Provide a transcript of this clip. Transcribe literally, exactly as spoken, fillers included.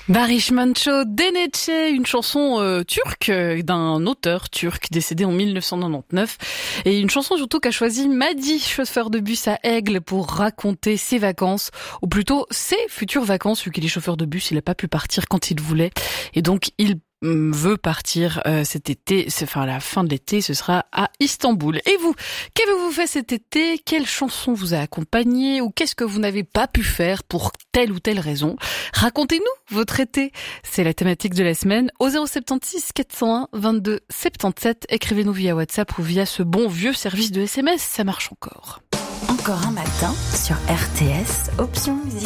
Barış Manço, Denetçe, une chanson euh, turque euh, d'un auteur turc décédé en mille neuf cent quatre-vingt-dix-neuf et une chanson surtout qu'a choisi Madi, chauffeur de bus à Aigle, pour raconter ses vacances, ou plutôt ses futures vacances, vu qu'il est chauffeur de bus, il n'a pas pu partir quand il voulait et donc il veut partir euh, cet été, c'est, enfin à la fin de l'été, ce sera à Istanbul. Et vous, qu'avez-vous fait cet été? Quelle chanson vous a accompagné? Ou qu'est-ce que vous n'avez pas pu faire pour telle ou telle raison? Racontez-nous votre été. C'est la thématique de la semaine. Au zéro sept six quatre zéro un vingt-deux soixante-dix-sept, écrivez-nous via WhatsApp ou via ce bon vieux service de S M S, ça marche encore. Encore un matin sur R T S, option musique.